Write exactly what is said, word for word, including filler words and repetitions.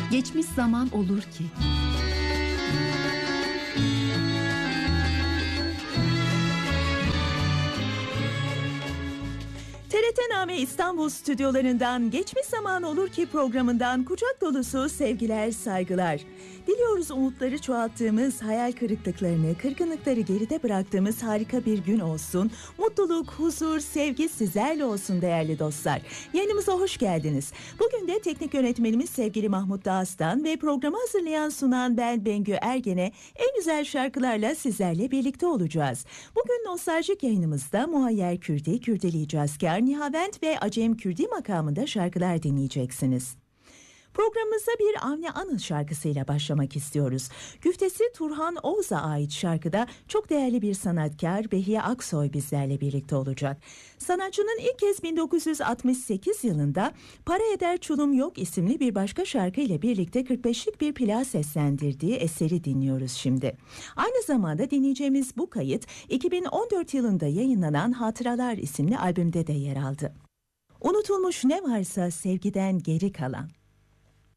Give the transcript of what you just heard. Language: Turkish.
Geçmiş zaman olur ki. T R T-Name İstanbul stüdyolarından Geçmiş Zaman Olur Ki programından kucak dolusu sevgiler, saygılar. Diliyoruz umutları çoğalttığımız, hayal kırıklıklarını, kırgınlıkları geride bıraktığımız harika bir gün olsun. Mutluluk, huzur, sevgi sizlerle olsun değerli dostlar. Yayınımıza hoş geldiniz. Bugün de teknik yönetmenimiz sevgili Mahmut Dağıstan ve programı hazırlayan sunan ben Bengü Ergen'e en güzel şarkılarla sizlerle birlikte olacağız. Bugün nostaljik yayınımızda Muayyer Kürdi, Kürdili Cazkar, Nihavent ve Acem Kürdi makamında şarkılar dinleyeceksiniz. Programımıza bir Avni Anıl şarkısıyla başlamak istiyoruz. Güftesi Turhan Oğuz'a ait şarkıda çok değerli bir sanatkar Behiye Aksoy bizlerle birlikte olacak. Sanatçının ilk kez bin dokuz yüz altmış sekiz yılında Para Eder Çulum Yok isimli bir başka şarkı ile birlikte kırk beşlik bir plağa seslendirdiği eseri dinliyoruz şimdi. Aynı zamanda dinleyeceğimiz bu kayıt iki bin on dört yılında yayınlanan Hatıralar isimli albümde de yer aldı. Unutulmuş ne varsa sevgiden geri kalan.